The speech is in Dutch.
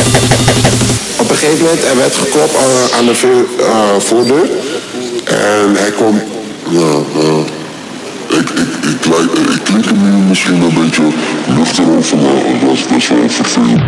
Op een gegeven moment er werd geklopt aan de voordeur. En hij komt... Ja, ik klink hem nu misschien een beetje nuchter over, maar dat is best wel vervelend.